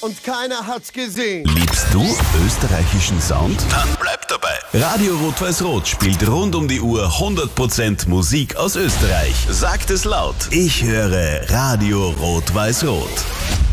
und keiner hat's gesehen. Liebst du österreichischen Sound? Dann bleib dabei. Radio Rot-Weiß-Rot spielt rund um die Uhr 100% Musik aus Österreich. Sagt es laut. Ich höre Radio Rot-Weiß-Rot.